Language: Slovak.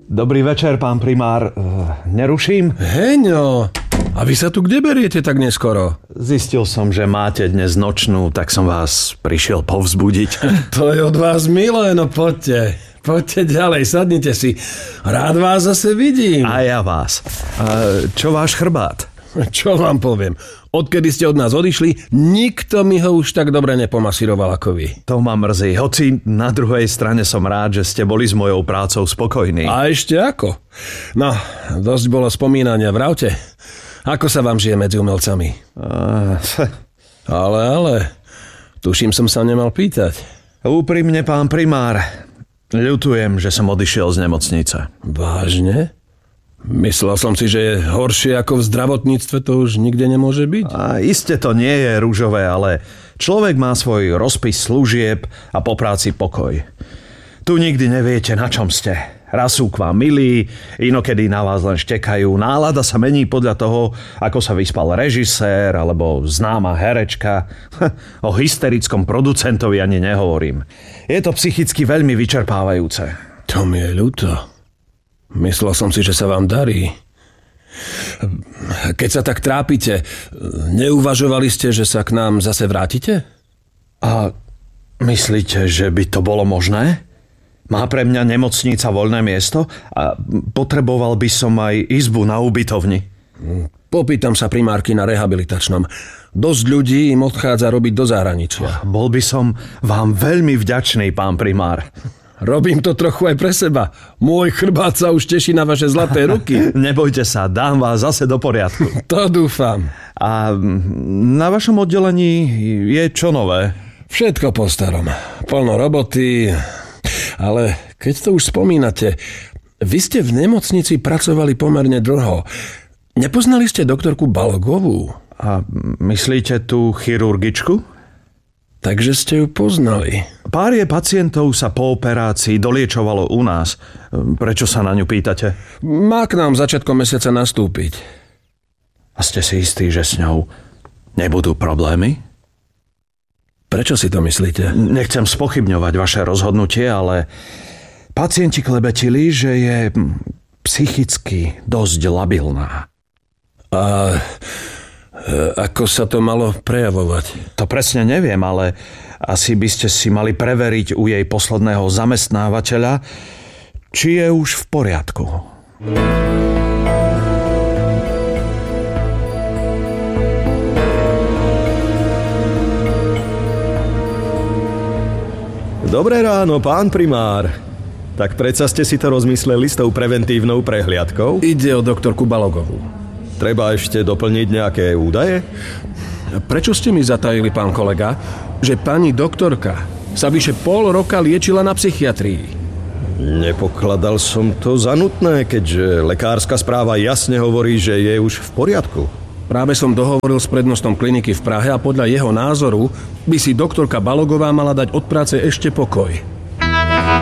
Dobrý večer, pán primár. Neruším? Heňo, a vy sa tu kde beriete tak neskoro? Zistil som, že máte dnes nočnú, tak som vás prišiel povzbudiť. To je od vás milé, no poďte. Poďte ďalej, sadnite si. Rád vás zase vidím. A ja vás. Čo váš chrbát? Čo vám poviem? Odkedy ste od nás odišli, nikto mi ho už tak dobre nepomasíroval ako vy. To ma mrzí, hoci na druhej strane som rád, že ste boli s mojou prácou spokojní. A ešte ako? No, dosť bolo spomínania, vravte. Ako sa vám žije medzi umelcami? Ale, tuším, som sa nemal pýtať. Úprimne, pán primár, ľutujem, že som odišiel z nemocnice. Vážne? Myslel som si, že je horšie ako v zdravotníctve, to už nikde nemôže byť. A iste to nie je ružové, ale človek má svoj rozpis služieb a po práci pokoj. Tu nikdy neviete, na čom ste. Raz sú k vám milí, inokedy na vás len štekajú. Nálada sa mení podľa toho, ako sa vyspal režisér alebo známa herečka. O hysterickom producentovi ani nehovorím. Je to psychicky veľmi vyčerpávajúce. To mi je ľúto. Myslel som si, že sa vám darí. Keď sa tak trápite, neuvažovali ste, že sa k nám zase vrátite? A myslíte, že by to bolo možné? Má pre mňa nemocnica voľné miesto a potreboval by som aj izbu na ubytovni. Popýtam sa primárky na rehabilitačnom. Dosť ľudí im odchádza robiť do zahraničia. Bol by som vám veľmi vďačný, pán primár. Robím to trochu aj pre seba. Môj chrbát sa už teší na vaše zlaté ruky. Nebojte sa, dám vás zase do poriadku. To dúfam. A na vašom oddelení je čo nové? Všetko po starom. Plno roboty. Ale keď to už spomínate, vy ste v nemocnici pracovali pomerne dlho. Nepoznali ste doktorku Balogovú? A myslíte tú chirurgičku? Takže ste ju poznali. Pár je pacientov sa po operácii doliečovalo u nás. Prečo sa na ňu pýtate? Má k nám začiatkom mesiaca nastúpiť. A ste si istí, že s ňou nebudú problémy? Prečo si to myslíte? Nechcem spochybňovať vaše rozhodnutie, ale pacienti klebetili, že je psychicky dosť labilná. A ako sa to malo prejavovať? To presne neviem, ale asi by ste si mali preveriť u jej posledného zamestnávateľa, či je už v poriadku. Dobré ráno, pán primár. Tak predsa ste si to rozmysleli s tou preventívnou prehliadkou? Ide o doktorku Balogovú. Treba ešte doplniť nejaké údaje? Prečo ste mi zatajili, pán kolega, že pani doktorka sa vyše pol roka liečila na psychiatrii? Nepokladal som to za nutné, keďže lekárska správa jasne hovorí, že je už v poriadku. Práve som dohovoril s prednostom kliniky v Prahe a podľa jeho názoru by si doktorka Balogová mala dať od práce ešte pokoj.